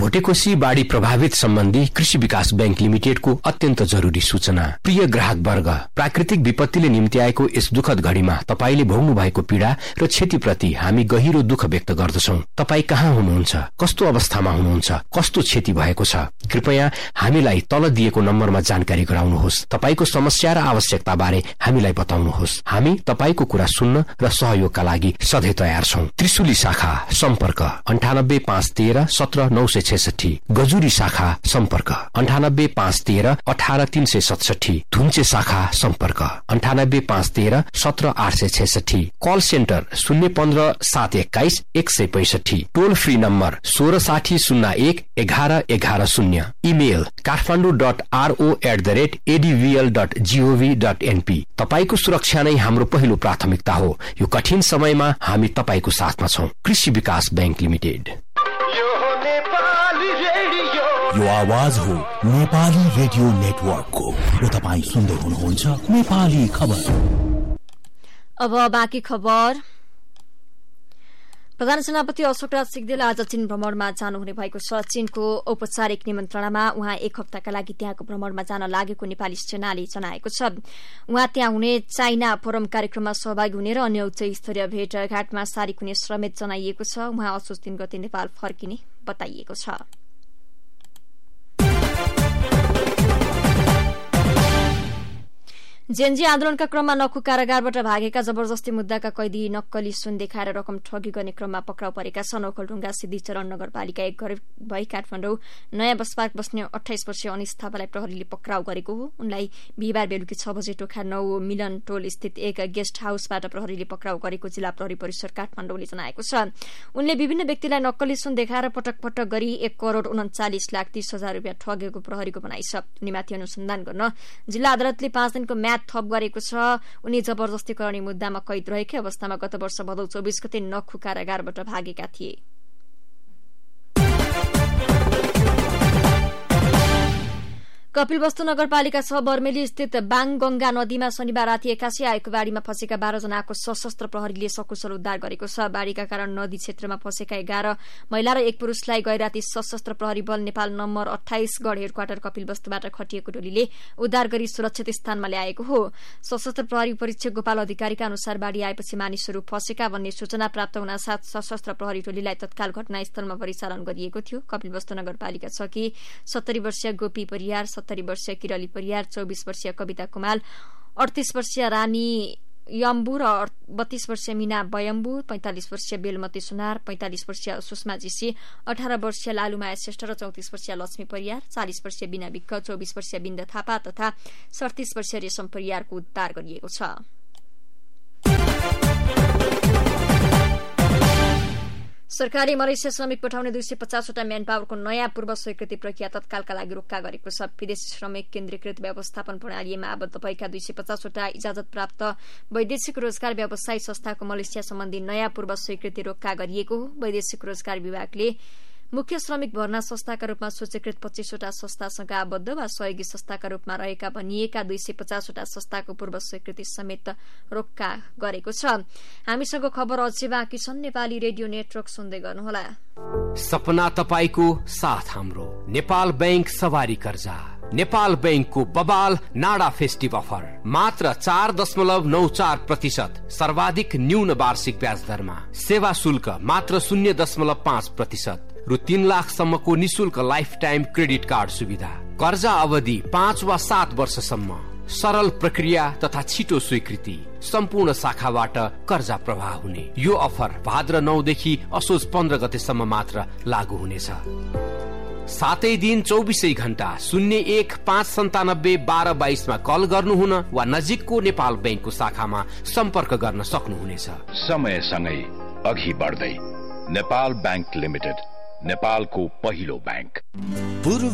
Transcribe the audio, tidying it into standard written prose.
भोटेकोशी बाढी प्रभावित सम्बन्धी कृषि विकास बैंक लिमिटेडको अत्यन्त जरुरी सूचना। प्रिय ग्राहक वर्ग, प्राकृतिक विपत्तिले निम्ति आएको यस दुखद घड़ीमा तपाईले भोग्नु भएको पीड़ा र क्षतिप्रति हामी गहिरो दुःख व्यक्त गर्दछौं। तपाई कहाँ हुनुहुन्छ, कस्तो अवस्थामा हुनुहुन्छ, कस्तो क्षति भएको छ, कृपया हामीलाई तल दिएको नम्बरमा जानकारी गराउनुहोस्। तपाईको समस्या र आवश्यकता बारे हामीलाई बताउनुहोस्। हामी तपाईको कुरा सुन्न र सहयोगका लागि सधैँ तयार छौं। त्रिशुली शाखा सम्पर्क 98 513 17 966, गजुरी शाखा सम्पर्क 98 513 18 367, धुन्चे शाखा सम्पर्क 98 513 17 866, कल सेन्टर 015 721 165, टोल फ्री नम्बर 1660 01 11 11, इमेल kathmandu.ro@advl.gov.np। तपाईको सुरक्षा नै हाम्रो पहिलो प्राथमिकता हो। यो कठिन समयमा हामी तपाईको साथमा छौं। कृषि विकास बैंक लिमिटेड। यो आवाज हो नेपाली रेडियो नेटवर्कको र तपाई सुन्दै हुनुहुन्छ नेपाली खबर। अब बाँकी खबर। प्रधान सेनापति अशोकराज सिग्देल आज चीन भ्रमणमा जानुहुने भएको छ। चीनको औपचारिक निमन्त्रणामा उहाँ एक हप्ताका लागि त्यहाँको भ्रमणमा जान लागेको नेपाली सेनाले जनाएको छ। उहाँ त्यहाँ हुने चाइना फोरम कार्यक्रममा सहभागी हुने र अन्य उच्च स्तरीय भेटघाटमा सारिक हुने समेत जनाइएको छ। उहाँ असोज 3 गते नेपाल फर्किने बताइएको छ। जेएनजी आन्दोलनका क्रममा नखु कारागारबाट भागेका जबरजस्ती मुद्दाका कैदी नक्कली सुन देखाएर रकम ठगी गर्ने क्रममा पक्राउ परेका छन्। ओखलढुङ्गा सिद्धिचरण नगरपालिका एक गरीब भई काठमाडौँ नयाँ बस पार्क बस्ने 28 वर्षीय अनिस थापालाई प्रहरीले पक्राउ गरेको हो। उनलाई बिहिबार बेलुकी 6 बजे टोखा 9 मिलन टोल स्थित एक गेस्ट हाउसबाट प्रहरीले पक्राउ गरेको जिल्ला प्रहरी परिसर काठमाडौँले जनाएको छ। उनले विभिन्न व्यक्तिलाई नक्कली सुन देखाएर पटक पटक गरी 1,39,30,00,000 रुपियाँ ठगेको प्रहरीको भनाइ छ। उनीमाथि अनुसन्धान गर्न जिल्ला अदालतले 5 दिनको थप गरेको छ। उनी जबरजस्ती गर्ने मुद्दामा कैद रहेकै अवस्थामा गत वर्ष भदौ 24 गते नखु कारागारबाट भागेका थिए। कपिलवस्तु नगरपालिका 6 बर्मेली स्थित बाङगंगा नदीमा शनिबार राति 81 आएको बाढ़ीमा फँसेका 12 जनाको सशस्त्र प्रहरीले सकुशल उद्धार गरेको छ। बाढ़ीका कारण नदी क्षेत्रमा फँसेका 11 महिला र 1 पुरूषलाई गै राति सशस्त्र प्रहरी बल नेपाल नम्बर 28 गढ हेडक्वार्टर कपिलवस्तुबाट खटिएको टोलीले उद्धार गरी सुरक्षित स्थानमा ल्याएको हो। सशस्त्र प्रहरी परीक्षक गोपाल अधिकारीका अनुसार बाढ़ी आएपछि मानिसहरू फँसेका भन्ने सूचना प्राप्त हुनासाथ सशस्त्र प्रहरी टोलीलाई तत्काल घटनास्थलमा परिचालन गरिएको थियो। कपिलवस्तु नगरपालिका 6 की 70 वर्षीय गोपी परियार, 70 वर्षीय किरली परियार, 24 वर्षीय कविता कुमाल, 38 वर्षीय रानी यम्बु र 32 वर्षीय मीना बयम्बु, 45 वर्षीय बेलमती सुनार, 45 वर्षीय सुषमा जीसी, 18 वर्षीय लालुमाया श्रेष्ठ र 34 वर्षीय लक्ष्मी परियार, 40 वर्षीय बीना विक्क, 24 वर्षीय बिन्द थापा तथा 37 वर्षीय रेशम परियारको उद्धार गरिएको छ। सरकारले मलेसिया श्रमिक पठाउने 250 वटा म्यान पावरको नयाँ पूर्व स्वीकृति प्रक्रिया तत्कालका लागि रोक्का गरेको छ। विदेशी श्रमिक केन्द्रीकृत व्यवस्थापन प्रणालीमा आबद्ध भएका 250 वटा इजाजत प्राप्त वैदेशिक रोजगार व्यवसायी संस्थाको मलेसिया सम्बन्धी नयाँ पूर्व स्वीकृति रोक्का गरिएको हो। वैदेशिक रोजगार विभागले मुख्य श्रमिक भर्ना संस्थाका रूपमा सूचीकृत 25 वटा संस्थासँग आबद्ध वा सहयोगी संस्थाका रूपमा रहेका भनिएका 250 वटा संस्थाको पूर्व स्वीकृति समेत रोक्का गरेको छ। हामीसँग खबर अझै बाँकी छन्। नेपाली रेडियो नेटवर्क सुन्दै गर्नुहोला। सपना तपाईको साथ हाम्रो नेपाल बैंक सवारी कर्जा। नेपाल बैंकको बबाल नाडा फेस्टिभ अफर मात्र 4.94% सर्वाधिक न्यून वार्षिक ब्याज दरमा, सेवा शुल्क मात्र 0.5% रु 3 लाखसम्मको निशुल्क लाइफ टाइम क्रेडिट कार्ड सुविधा, कर्जा अवधि 5 वा 7 वर्षसम्म, सरल प्रक्रिया तथा छिटो स्वीकृति, सम्पूर्ण शाखाबाट कर्जा प्रवाह हुने। यो अफर भाद्र 9 देखि असोज 15 गतेसम्म मात्र लागू हुनेछ। 7 दिन 24 घण्टा 01-597-1222 मा कल गर्नुहुन वा नजिकको नेपाल बैंकको शाखामा सम्पर्क गर्न सक्नुहुनेछ। समयसँगै अघि बढ्दै नेपाल बैंक लिमिटेड, नेपालको पहिलो बैंक। पूर्व